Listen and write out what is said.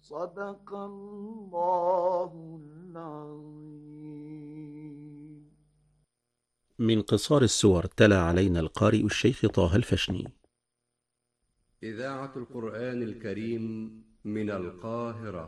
صدق الله العظيم. من قصار السور تلا علينا القارئ الشيخ طه الفشني. إذاعة القرآن الكريم من القاهرة.